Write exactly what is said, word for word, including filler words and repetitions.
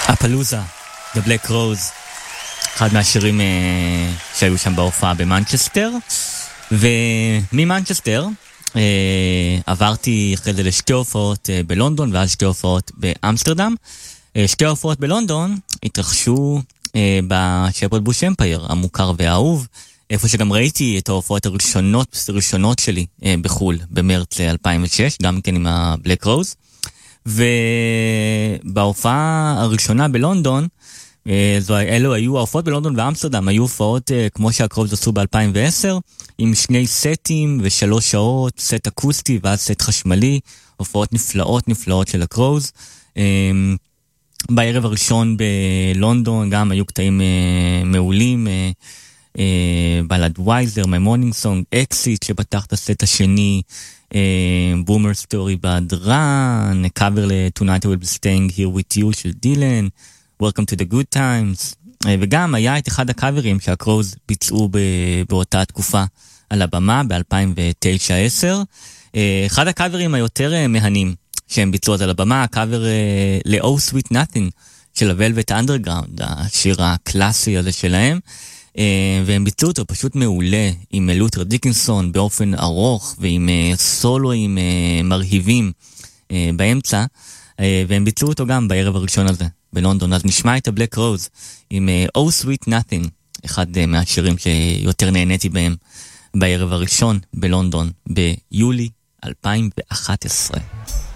הפלוזה, The Black Rose, אחד מהשירים uh, שהיו שם בהופעה במנצ'סטר, וממנצ'סטר uh, עברתי אחרי זה לשתי הופעות uh, בלונדון, ואז שתי הופעות באמסטרדם. uh, שתי הופעות בלונדון התרחשו uh, בשפרד בוש אמפייר, המוכר והאהוב, איפה שגם ראיתי את ההופעות הראשונות, הראשונות שלי uh, בחול, במרץ אלפיים ושש, גם כן עם ה-Black Rose. ובהופעה הראשונה בלונדון, אלו היו ההופעות בלונדון ואמסטרדם, היו הופעות כמו שהקרובס עשו ב-אלפיים ועשר, עם שני סטים ושלוש שעות, סט אקוסטי ואז סט חשמלי, הופעות נפלאות נפלאות של הקרובס. בערב הראשון בלונדון גם היו קטעים מעולים, בלד וייזר, My Morning Song, Exit שפתח את הסט השני, בומר סטורי בהדרן, קאבר ל-Tonight I Will Be Staying Here With You של דילן, Welcome to the Good Times, וגם היה את אחד הקאברים שהקרוז ביצעו באותה תקופה על הבמה ב-אלפיים ותשע עשר, אחד הקאברים היותר מהנים שהם ביצעו על הבמה, הקאבר ל-Oh Sweet Nothing של ה-Velvet Underground, השיר הקלאסי הזה שלהם, והם ביצעו אותו פשוט מעולה עם לותר דיקנסון באופן ארוך ועם סולואים מרהיבים באמצע, והם ביצעו אותו גם בערב הראשון הזה בלונדון. אז נשמע את ה-Black Rose עם Oh Sweet Nothing, אחד מהשירים שיותר נהניתי בהם בערב הראשון בלונדון ביולי אלפיים ואחת עשרה.